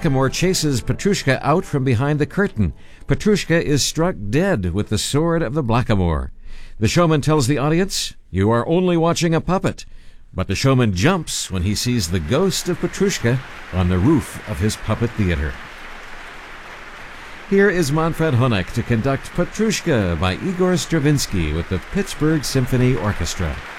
blackamoor chases Petrushka out from behind the curtain. Petrushka is struck dead with the sword of the blackamoor. The showman tells the audience, "You are only watching a puppet." But the showman jumps when he sees the ghost of Petrushka on the roof of his puppet theater. Here is Manfred Honeck to conduct Petrushka by Igor Stravinsky with the Pittsburgh Symphony Orchestra.